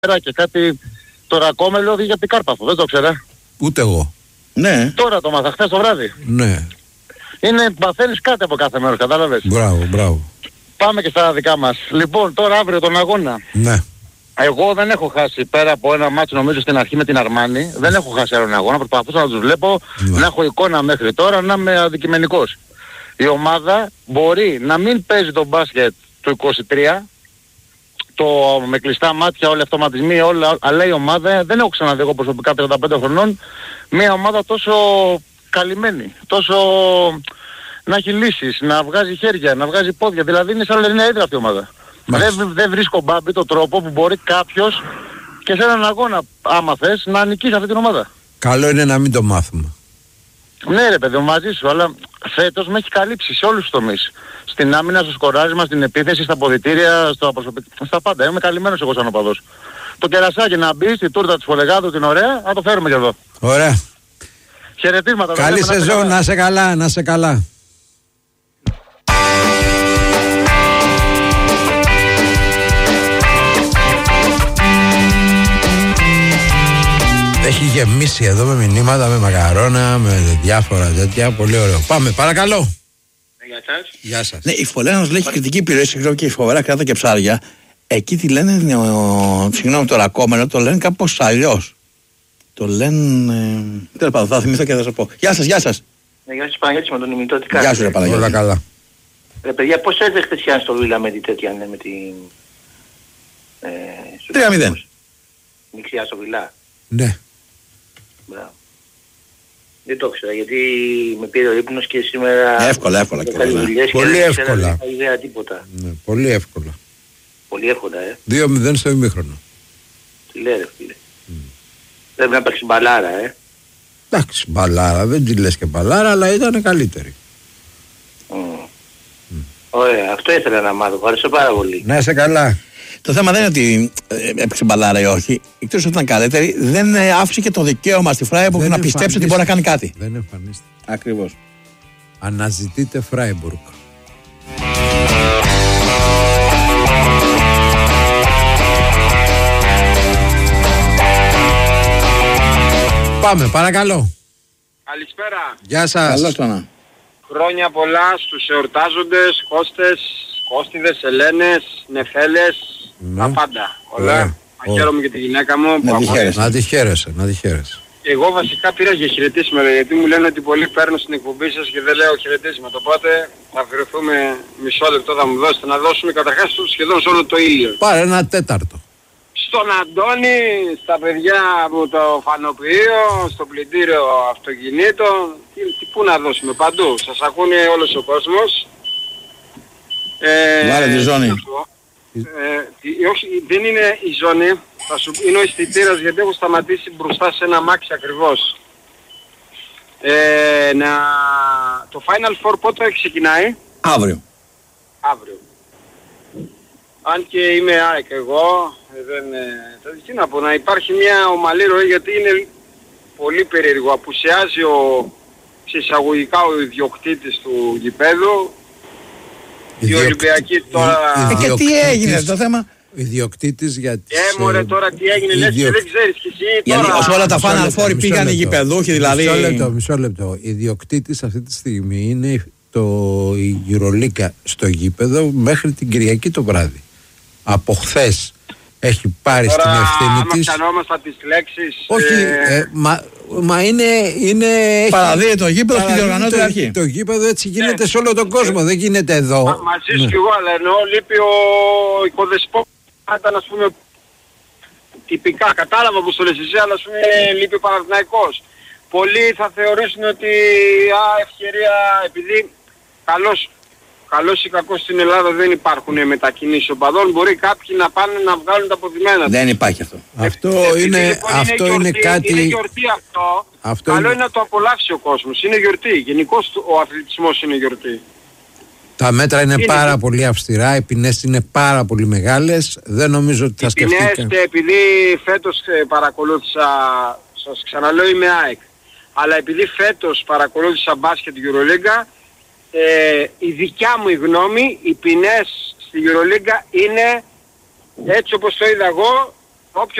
και κάτι το ρακόμελο οδηγεί από την Κάρπαθο. Δεν το ξέρα. Ούτε εγώ. Ναι. Τώρα το μάθα, χθες το βράδυ. Ναι. Παθαίνεις κάτι από κάθε μέρος, κατάλαβες. Μπράβο. Πάμε και στα δικά μας. Λοιπόν, τώρα αύριο τον αγώνα. Ναι. Εγώ δεν έχω χάσει πέρα από ένα μάτσο νομίζω στην αρχή με την Αρμάνη. Δεν έχω χάσει άλλον αγώνα. Προσπαθούσα να τους βλέπω, να έχω εικόνα μέχρι τώρα, να είμαι αντικειμενικός. Η ομάδα μπορεί να μην παίζει το μπάσκετ του 23, με κλειστά μάτια, όλοι οι αυτοματισμοί, όλα, αλλά η ομάδα, δεν έχω ξαναδεί εγώ προσωπικά 35 χρονών, μια ομάδα τόσο καλυμμένη, τόσο να έχει λύσεις, να βγάζει χέρια, να βγάζει πόδια, δηλαδή είναι σαν Λερναία Ύδρα αυτή η ομάδα. Δεν βρίσκω Μπάμπη το τρόπο που μπορεί κάποιος και σε έναν αγώνα, άμα θες, να νικήσει αυτή την ομάδα. Καλό είναι να μην το μάθουμε. Ναι ρε παιδί, μαζί σου, αλλά φέτος με έχει καλύψει σε όλους τους τομείς. Στην άμυνα, στο σκοράρισμα, στην επίθεση, στα ποδητήρια, στα πάντα. Είμαι καλυμμένος εγώ σαν οπαδός. Το κερασάκι να μπει στη τούρτα της Φολεγάδου την ωραία, να το φέρουμε και εδώ. Ωραία. Χαιρετίσματα. Καλή σεζόν, να σε καλά, να σε καλά. Έχει γεμίσει εδώ με μηνύματα, με μακαρόνα, με διάφορα τέτοια. Πολύ ωραίο. Πάμε, παρακαλώ. Γεια σας. Ναι, η Φολένος λέει κριτική επιρροή, συγγνώμη, και η φοβερά κράτα και ψάρια. Εκεί τι λένε, συγγνώμη, το ρακόμενο, το λένε κάπως αλλιώς. Το λένε. Τέλος πάντων, θα θυμηθώ και θα σας πω. Γεια σας. Γεια σας Παναγιώτης με τον ημιτό, τι κάνετε. Γεια σου, ρε Παναγιώτη. Όλα καλά. Ρε παιδιά, πώς έδεχτε χτεσιά στο Βίλα με την τέτοια, με την... 3-0. Νιξιά στο Βίλα. Ναι. Μπράβο. Δεν το ξέρω, γιατί με πήρε ο ύπνος και σήμερα... Εύκολα. Πολύ εύκολα. Δεν είχα ιδέα τίποτα. Ναι, πολύ εύκολα. Πολύ εύκολα, 2-0 στο ημίχρονο. Τι λέει ρε φίλε. Πρέπει να παίξει μπαλάρα, Εντάξει, μπαλάρα, δεν τη λες και μπαλάρα, αλλά ήταν καλύτερη. Ωραία, αυτό ήθελα να μάθω, ευχαριστώ πάρα πολύ. Να είσαι καλά. Το θέμα δεν είναι ότι έπαιξε μπαλάρα ή όχι. Εκτός ότι ήταν καλύτερη, δεν άφησε και το δικαίωμα στη Φράιμπουργκ να πιστέψει ότι μπορεί να κάνει κάτι. Δεν εμφανίστηκε. Ακριβώς. Αναζητείτε Φράιμπουργκ. Πάμε, παρακαλώ. Καλησπέρα. Γεια σας. Καλώς το να. Χρόνια πολλά στους εορτάζοντες, Κώστες, Κώστιδες, Ελένες, Νεφέλες, τα πάντα. Όλα. Να χαίρομαι και τη γυναίκα μου που ακούει. Να τη χαίρεσαι. Εγώ βασικά πήρα για χαιρετίσματα γιατί μου λένε ότι πολλοί παίρνουν στην εκπομπή σας και δεν λέω χαιρετίσματα. Οπότε θα αφιερωθούμε μισό λεπτό, θα μου δώσετε να δώσουμε καταρχάς σχεδόν σε όλο το ήλιο. Πάρε ένα τέταρτο. Στον Αντώνη, στα παιδιά από το φανοποιείο, στο πλυντήριο αυτοκινήτων, πού να δώσουμε, παντού. Σας ακούνε όλος ο κόσμος. Βάλε τη ζώνη. Όχι, δεν είναι η ζώνη, είναι ο αισθητήρας γιατί έχω σταματήσει μπροστά σε ένα μάξι ακριβώς. Το Final Four πότε ξεκινάει? Αύριο. Αν και είμαι ΑΕΚ εγώ, τι να πω, να υπάρχει μια ομαλή ροή γιατί είναι πολύ περίεργο. Απουσιάζει εισαγωγικά ο ιδιοκτήτης του γηπέδου. Η Ολυμπιακή τώρα... Και τι έγινε το θέμα? Ιδιοκτήτης για τις... μωρέ τώρα τι έγινε, λες και δεν ξέρεις κι εσύ τώρα... Γιατί ως όλα τα Final Four πήγαν οι γηπεδούχοι δηλαδή... Μισό λεπτό. Ιδιοκτήτης αυτή τη στιγμή είναι η EuroLeague στο γήπεδο μέχρι την Κυριακή το βράδυ. Από χθες έχει πάρει τώρα, στην ευθύνη της... Τώρα άμα πιανόμαστε τις λέξεις... Όχι, μα είναι... Παραδίδει το γήπεδο και διοργανώνεται αρχή. Το γήπεδο έτσι γίνεται σε όλο τον κόσμο, δεν γίνεται εδώ. Μαζί σου κι εγώ, αλλά εννοώ λείπει ο οικοδεσπότης, ήταν ας πούμε τυπικά, κατάλαβα πως το λες εσύ, αλλά ας πούμε λείπει ο Παναθηναϊκός. Πολλοί θα θεωρήσουν ότι ευκαιρία, επειδή καλός ή κακός στην Ελλάδα δεν υπάρχουν μετακινήσεις οπαδών, μπορεί κάποιοι να πάνε να βγάλουν τα αποδημένα. Δεν υπάρχει αυτό. Αυτό είναι κάτι... Είναι γιορτή αυτό. Καλό είναι να το απολαύσει ο κόσμος. Είναι γιορτή. Γενικώς ο αθλητισμός είναι γιορτή. Τα μέτρα είναι πάρα πολύ αυστηρά, οι ποινές είναι πάρα πολύ μεγάλες. Δεν νομίζω ότι θα σκεφτείτε. Οι ποινές, επειδή φέτος παρακολούθησα, σας ξαναλέω είμαι ΑΕΚ, αλλά επειδή φέτος παρακολούθησα μπάσκετ EuroLeague, η δικιά μου η γνώμη, οι ποινές στη EuroLeague είναι έτσι όπως το είδα εγώ, όποιος